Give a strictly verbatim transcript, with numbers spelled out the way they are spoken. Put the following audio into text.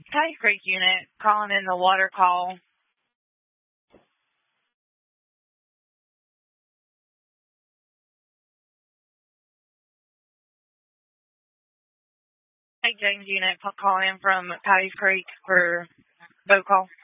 Patty Creek unit, calling in the water call. Hey, James unit, calling in from Patty Creek for boat call.